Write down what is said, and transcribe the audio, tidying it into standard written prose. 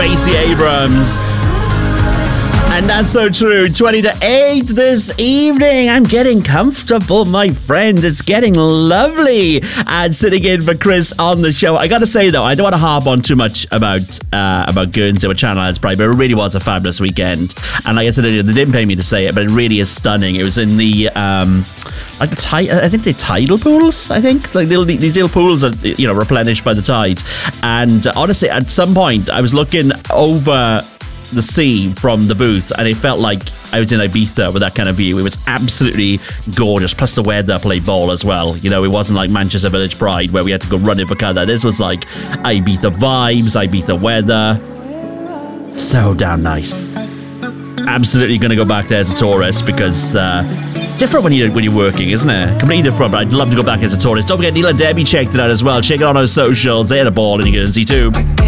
Stacey Abrams. And that's so true. 20 to 8 this evening. I'm getting comfortable, my friend. It's getting lovely. And sitting in for Chris on the show. I got to say, though, I don't want to harp on too much about Guernsey with Channel Islands Pride, but it really was a fabulous weekend. And like I said earlier, they didn't pay me to say it, but it really is stunning. It was in the, I think they're tidal pools, I think. Like these little pools are, replenished by the tide. And honestly, at some point, I was looking over the sea from the booth and it felt like I was in Ibiza with that kind of view. It was absolutely gorgeous, plus the weather played ball as well. It wasn't like Manchester Village Pride where we had to go running for cover. This was like Ibiza vibes, Ibiza weather. So damn nice. Absolutely going to go back there as a tourist because it's different when you're working, isn't it? Completely different, but I'd love to go back as a tourist. Don't forget, Neil and Debbie checked it out as well. Check it out on our socials. They had a ball in Guernsey too.